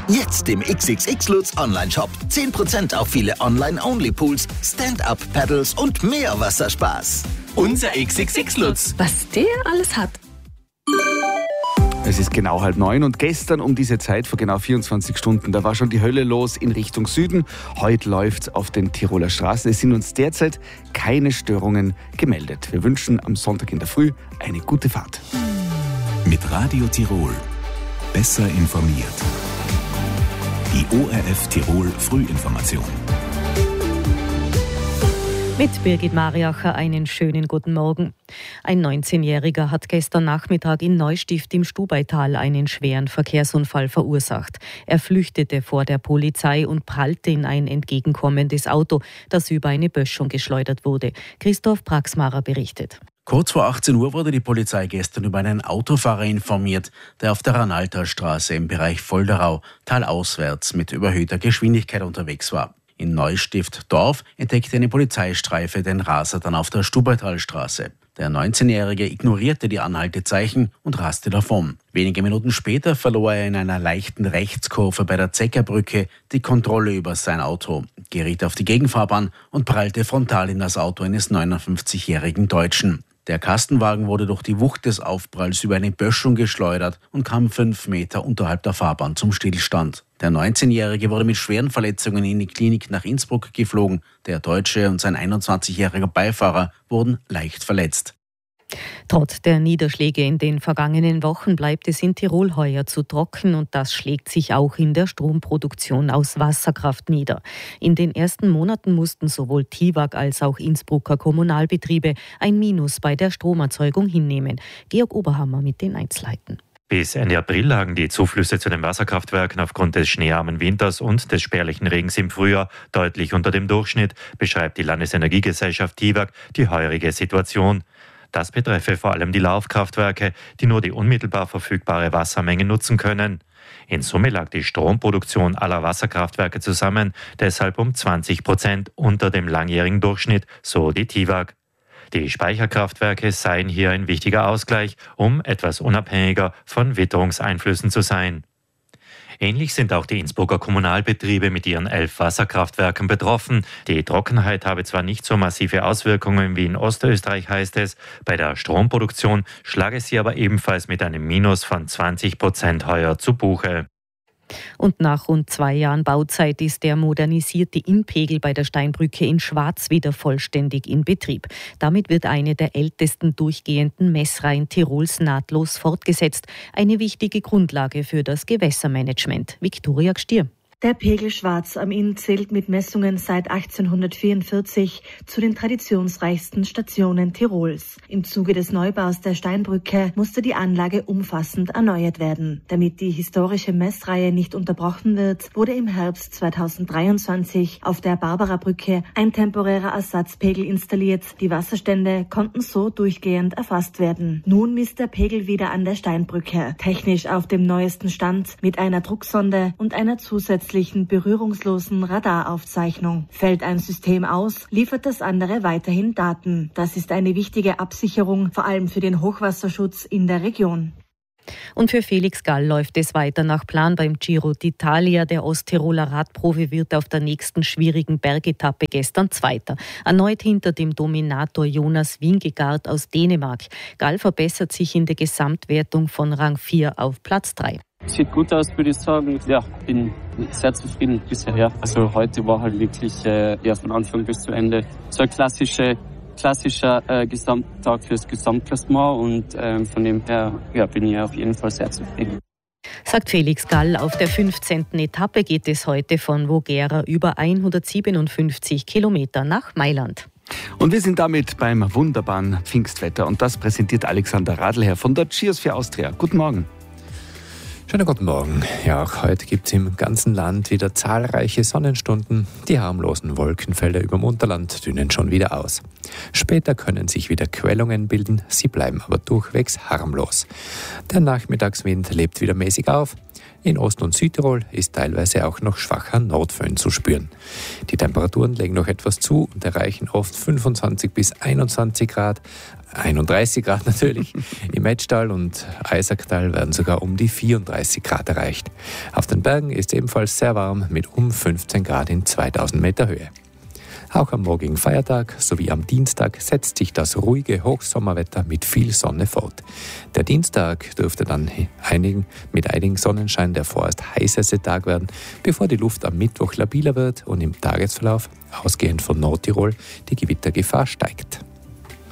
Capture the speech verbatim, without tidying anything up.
Jetzt im X X X Lutz Online-Shop. zehn Prozent auf viele Online-Only-Pools, Stand-Up-Paddles und mehr Wasserspaß. Unser X X X Lutz. Was der alles hat. Es ist genau halb neun und gestern um diese Zeit vor genau vierundzwanzig Stunden, da war schon die Hölle los in Richtung Süden. Heute läuft's auf den Tiroler Straßen. Es sind uns derzeit keine Störungen gemeldet. Wir wünschen am Sonntag in der Früh eine gute Fahrt. Mit Radio Tirol. Besser informiert. Die O R F Tirol Frühinformation. Mit Birgit Mariacher einen schönen guten Morgen. Ein neunzehnjähriger hat gestern Nachmittag in Neustift im Stubaital einen schweren Verkehrsunfall verursacht. Er flüchtete vor der Polizei und prallte in ein entgegenkommendes Auto, das über eine Böschung geschleudert wurde. Christoph Praxmarer berichtet. Kurz vor achtzehn Uhr wurde die Polizei gestern über einen Autofahrer informiert, der auf der Ranaltalstraße im Bereich Volderau talauswärts mit überhöhter Geschwindigkeit unterwegs war. In Neustift-Dorf entdeckte eine Polizeistreife den Raser dann auf der Stubaitalstraße. Der neunzehnjährige ignorierte die Anhaltezeichen und raste davon. Wenige Minuten später verlor er in einer leichten Rechtskurve bei der Zeckerbrücke die Kontrolle über sein Auto, geriet auf die Gegenfahrbahn und prallte frontal in das Auto eines neunundfünfzigjährigen Deutschen. Der Kastenwagen wurde durch die Wucht des Aufpralls über eine Böschung geschleudert und kam fünf Meter unterhalb der Fahrbahn zum Stillstand. Der neunzehnjährige wurde mit schweren Verletzungen in die Klinik nach Innsbruck geflogen. Der Deutsche und sein einundzwanzigjähriger Beifahrer wurden leicht verletzt. Trotz der Niederschläge in den vergangenen Wochen bleibt es in Tirol heuer zu trocken und das schlägt sich auch in der Stromproduktion aus Wasserkraft nieder. In den ersten Monaten mussten sowohl Tiwag als auch Innsbrucker Kommunalbetriebe ein Minus bei der Stromerzeugung hinnehmen. Georg Oberhammer mit den Einzelheiten. Bis Ende April lagen die Zuflüsse zu den Wasserkraftwerken aufgrund des schneearmen Winters und des spärlichen Regens im Frühjahr deutlich unter dem Durchschnitt, beschreibt die Landesenergiegesellschaft Tiwag die heurige Situation. Das betreffe vor allem die Laufkraftwerke, die nur die unmittelbar verfügbare Wassermenge nutzen können. In Summe lag die Stromproduktion aller Wasserkraftwerke zusammen deshalb um zwanzig Prozent unter dem langjährigen Durchschnitt, so die Tiwag. Die Speicherkraftwerke seien hier ein wichtiger Ausgleich, um etwas unabhängiger von Witterungseinflüssen zu sein. Ähnlich sind auch die Innsbrucker Kommunalbetriebe mit ihren elf Wasserkraftwerken betroffen. Die Trockenheit habe zwar nicht so massive Auswirkungen wie in Ostösterreich, heißt es. Bei der Stromproduktion schlage sie aber ebenfalls mit einem Minus von zwanzig Prozent heuer zu Buche. Und nach rund zwei Jahren Bauzeit ist der modernisierte Innpegel bei der Steinbrücke in Schwarz wieder vollständig in Betrieb. Damit wird eine der ältesten durchgehenden Messreihen Tirols nahtlos fortgesetzt. Eine wichtige Grundlage für das Gewässermanagement. Viktoria Gstier. Der Pegel Schwarz am Inn zählt mit Messungen seit achtzehnhundertvierundvierzig zu den traditionsreichsten Stationen Tirols. Im Zuge des Neubaus der Steinbrücke musste die Anlage umfassend erneuert werden. Damit die historische Messreihe nicht unterbrochen wird, wurde im Herbst zweitausenddreiundzwanzig auf der Barbarabrücke ein temporärer Ersatzpegel installiert. Die Wasserstände konnten so durchgehend erfasst werden. Nun misst der Pegel wieder an der Steinbrücke, technisch auf dem neuesten Stand mit einer Drucksonde und einer zusätzlichen berührungslosen Radaraufzeichnung. Fällt ein System aus, liefert das andere weiterhin Daten. Das ist eine wichtige Absicherung, vor allem für den Hochwasserschutz in der Region. Und für Felix Gall läuft es weiter nach Plan beim Giro d'Italia. Der Osttiroler Radprofi wird auf der nächsten schwierigen Bergetappe gestern Zweiter. Erneut hinter dem Dominator Jonas Vingegaard aus Dänemark. Gall verbessert sich in der Gesamtwertung von Rang vier auf Platz drei. Sieht gut aus, würde ich sagen. Ja, bin sehr zufrieden bisher. Ja. Also heute war halt wirklich äh, ja, von Anfang bis zu Ende so ein klassische, klassischer äh, Gesamttag fürs Gesamtklassement und ähm, von dem her ja, bin ich auf jeden Fall sehr zufrieden. Sagt Felix Gall. Auf der fünfzehnten Etappe geht es heute von Voghera über hundertsiebenundfünfzig Kilometer nach Mailand. Und wir sind damit beim wunderbaren Pfingstwetter und das präsentiert Alexander Radlherr von der Cheers für Austria. Guten Morgen. Schönen guten Morgen. Ja, auch heute gibt es im ganzen Land wieder zahlreiche Sonnenstunden. Die harmlosen Wolkenfelder über dem Unterland dünnen schon wieder aus. Später können sich wieder Quellungen bilden, sie bleiben aber durchwegs harmlos. Der Nachmittagswind lebt wieder mäßig auf. In Ost- und Südtirol ist teilweise auch noch schwacher Nordföhn zu spüren. Die Temperaturen legen noch etwas zu und erreichen oft fünfundzwanzig bis einundzwanzig Grad, einunddreißig Grad natürlich. Im Etschtal und Eisacktal werden sogar um die vierunddreißig Grad erreicht. Auf den Bergen ist ebenfalls sehr warm mit um fünfzehn Grad in zweitausend Meter Höhe. Auch am morgigen Feiertag sowie am Dienstag setzt sich das ruhige Hochsommerwetter mit viel Sonne fort. Der Dienstag dürfte dann einigen, mit einigen Sonnenschein der vorerst heißeste Tag werden, bevor die Luft am Mittwoch labiler wird und im Tagesverlauf, ausgehend von Nordtirol, die Gewittergefahr steigt.